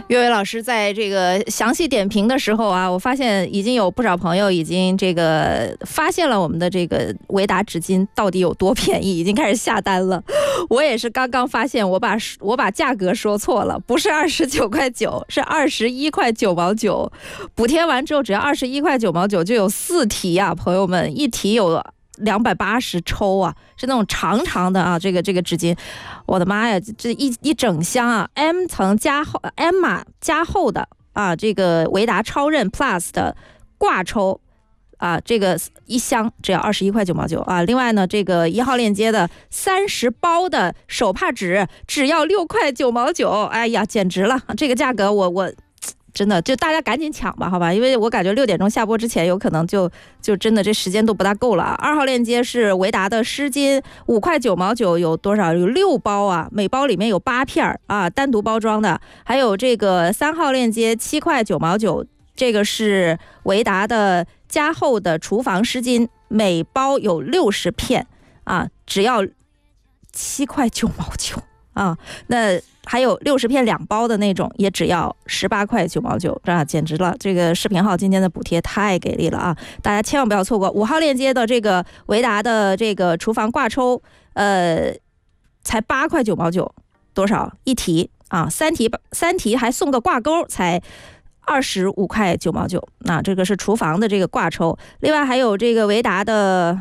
岳伟老师在这个详细点评的时候啊，我发现已经有不少朋友已经这个发现了我们的这个维达纸巾到底有多便宜，已经开始下单了。我也是刚刚发现我把价格说错了，不是29块9，是21块9毛9。补贴完之后只要21块9毛9就有4提啊，朋友们，一提有280抽啊，是那种长长的啊，这个纸巾，我的妈呀，这一整箱啊 ，M 层加厚 M 码加厚的啊，这个维达超韧 Plus 的挂抽啊，这个一箱只要21块9毛9啊。另外呢，这个1号链接的30包的手帕纸只要6块9毛9，哎呀，简直了！这个价格我。真的就大家赶紧抢吧，好吧，因为我感觉6点钟下播之前有可能就真的这时间都不大够了。2号链接是维达的湿巾5块9毛9，有多少？有6包啊，每包里面有8片啊，单独包装的。还有这个3号链接7块9毛9，这个是维达的加厚的厨房湿巾，每包有60片啊，只要7块9毛9啊，那。还有60片2包的那种，也只要18块9毛9，啊，简直了！这个视频号今天的补贴太给力了啊！大家千万不要错过。5号链接的这个维达的这个厨房挂抽，才8块9毛9，多少一提啊？3提还送个挂钩，才25块9毛9。那这个是厨房的这个挂抽，另外还有这个维达的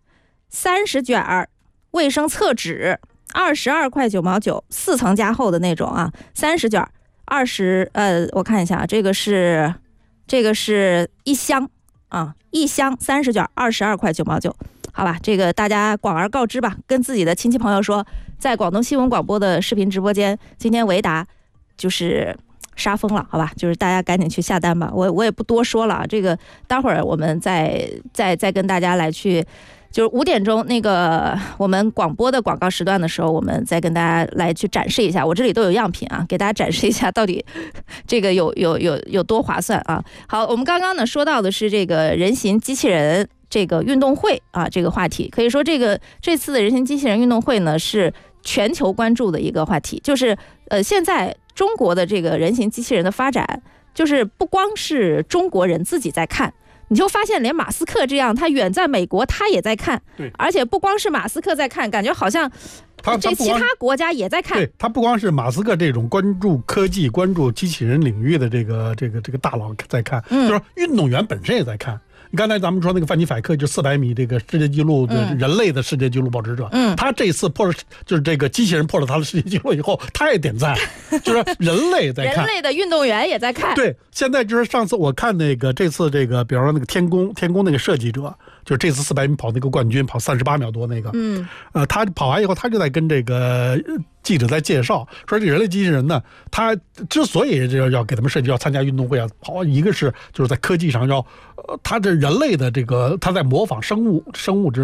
30卷卫生厕纸。22块9毛9，4层加厚的那种啊，30卷我看一下，这个是一箱啊，一箱30卷，22块9毛9，好吧，这个大家广而告之吧，跟自己的亲戚朋友说，在广东新闻广播的视频直播间，今天维达就是杀疯了，好吧，就是大家赶紧去下单吧，我也不多说了，这个待会儿我们再跟大家来去。就是5点钟那个我们广播的广告时段的时候，我们再跟大家来去展示一下，我这里都有样品啊，给大家展示一下到底这个有多划算啊。好，我们刚刚呢说到的是这个人形机器人这个运动会啊，这个话题可以说这次的人形机器人运动会呢是全球关注的一个话题，就是现在中国的这个人形机器人的发展，就是不光是中国人自己在看。你就发现连马斯克这样，他远在美国，他也在看， 对， 而且不光是马斯克在看，感觉好像这其他国家也在看。 对，他不光是马斯克这种关注科技、关注机器人领域的这个大佬在看，就是运动员本身也在看。刚才咱们说那个范尼凯克，就400米这个世界纪录的人类的世界纪录保持者，他这次就是这个机器人破了他的世界纪录以后，他也点赞，就是人类在看， 人类的运动员也在看。 对，现在就是上次我看这次这个，比方说那个天宫那个设计者，就是这次400米跑那个冠军，跑38秒多那个，他跑完以后，他就在跟这个记者在介绍说，这人类机器人呢，他之所以要给他们设计要参加运动会啊跑，一个是就是在科技上他这人类的这个他在模仿生物之